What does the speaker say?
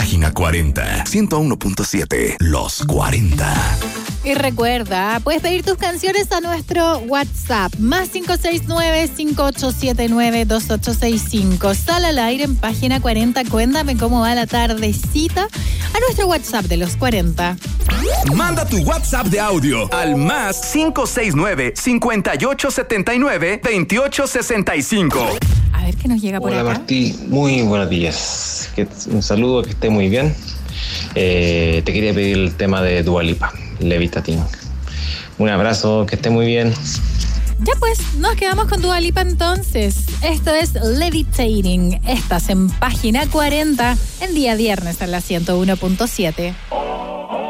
Página 40, 101.7, Los 40. Y recuerda, puedes pedir tus canciones a nuestro WhatsApp, más 569-5879-2865. Sal al aire en Página 40. Cuéntame cómo va la tardecita a nuestro WhatsApp de Los 40. Manda tu WhatsApp de audio al más 569-5879-2865. A ver qué nos llega por acá. Hola Martí, muy buenos días. Un saludo, que esté muy bien. Te quería pedir el tema de Dua Lipa, Levitating. Un abrazo, que esté muy bien. Ya pues, nos quedamos con Dua Lipa entonces. Esto es Levitating. Estás en Página 40, en día viernes en la 101.7.